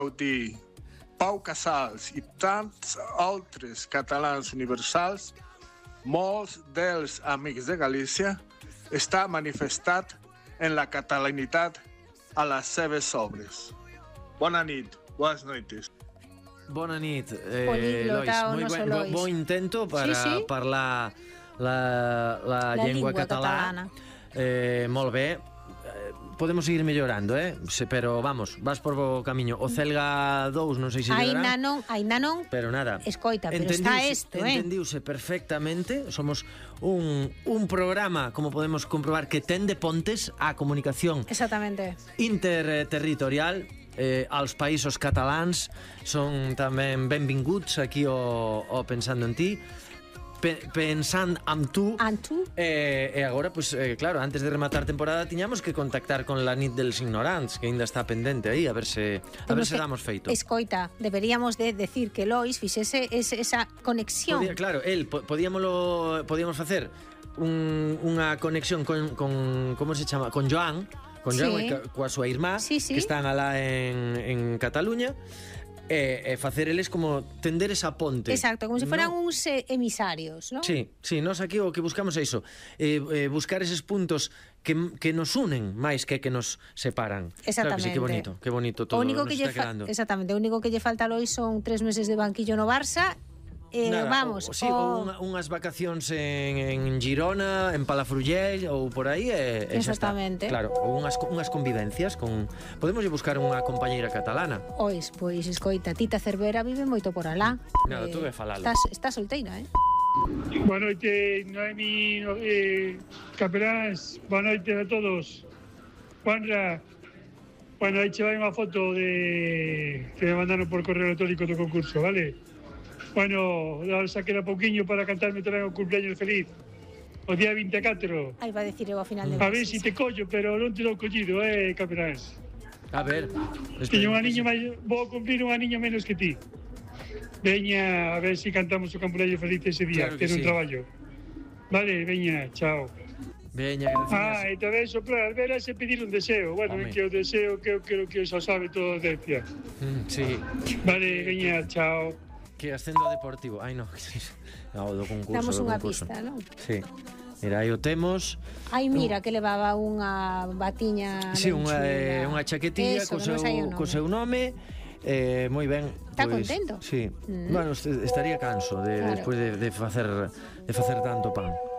dir Pau Casals i tants altres catalans universals, molts dels amics de Galícia, està manifestat en la catalanitat a les seves obres. Bona nit, boas noites. Bona nit, Políglota o Lois. no sé, Lois. Bon intento para Sí. parlar la llengua catalana. Molt bé. Podemos seguir mellorando, pero vamos, vas por bo camiño. O Celga 2, non sei se Aínda llegará. non. Pero nada. Escoita, pero está esto, Entendiuse perfectamente. Somos un programa, como podemos comprobar, que ten de pontes a comunicación Exactamente. interterritorial. Als països catalans son tamén benvinguts aquí o Pensando en Ti, pensando en tu. E agora, pues, claro, antes de rematar temporada tiñamos que contactar con la nit dels ignorants, que ainda está pendente aí, a ver se damos feito. Escoita, deberíamos de decir que Lois fixese esa conexión. Claro, podíamos facer unha conexión con como se chama? Con Joan, coa súa irmá, que están alá en Cataluña, e facer eles como tender esa ponte. Exacto, como se fueran uns emisarios, ¿no? Sí, nos aquí o que buscamos é iso, buscar eses puntos que nos unen máis que nos separan. Exactamente. Claro que sí, que bonito todo nos está quedando. Exactamente, o único que lle falta a Lois son 3 meses de banquillo no Barça. Vamos, unhas vacacións en Girona, en Palafrugell ou por aí, exactamente. Claro, ou unhas convivencias con... Podemos buscar unha compañeira catalana. Pois, escoita, Tita Cervera vive moito por alá. Nada, tú ve falalo. Está solteira, Boa noite, Noemi, Capeláns, boa noite a todos. Juanra, bueno, aí che vai unha foto que me mandaron por correo electrónico do concurso, vale? Bueno, xa queda pouquiño para cantarme tamén o cumpleaños feliz. O día 24. Aí va a decir eu a final de A ver si te collo, pero non te lo collido, Capeláns. A ver. Teño un aniño máis, vou cumplir un aniño menos que ti. Veña, a ver si cantamos o cumpleaños feliz ese día, claro que é un traballo. Vale, veña, chao. Veña, gracias. E tamén soplar velas e pedir un deseo. Bueno, que o deseo que eu creo que xa sabe toda a audiencia. Sí. Vale, veña, chao. Que ascendo deportivo. Ai, no. Do concurso. Damos unha pista, non? Sí. Mira, aí o temos. Ai, mira, que levaba unha batiña. Sí, unha chaquetilla co seu nome. Moi ben. Está contento? Sí. Bueno, estaría canso despois de facer tanto pan.